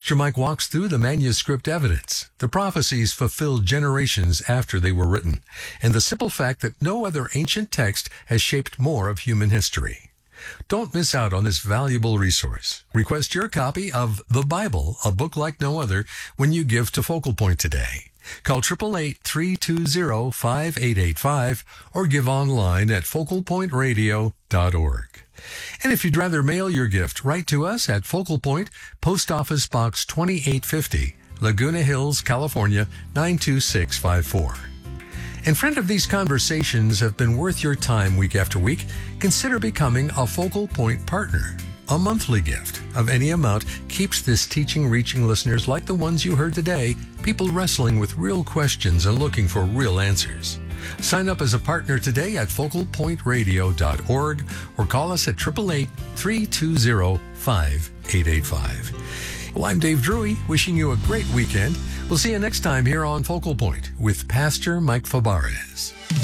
Pastor Mike walks through the manuscript evidence, the prophecies fulfilled generations after they were written, and the simple fact that no other ancient text has shaped more of human history. Don't miss out on this valuable resource. Request your copy of The Bible, a book like no other, when you give to Focal Point today. Call 888-320-5885 or give online at focalpointradio.org. And if you'd rather mail your gift, write to us at Focal Point, Post Office Box 2850, Laguna Hills, California 92654. And friend, if these conversations have been worth your time week after week, consider becoming a Focal Point partner. A monthly gift of any amount keeps this teaching reaching listeners like the ones you heard today, people wrestling with real questions and looking for real answers. Sign up as a partner today at focalpointradio.org or call us at 888-320-5885. Well, I'm Dave Drury, wishing you a great weekend. We'll see you next time here on Focal Point with Pastor Mike Fabarez.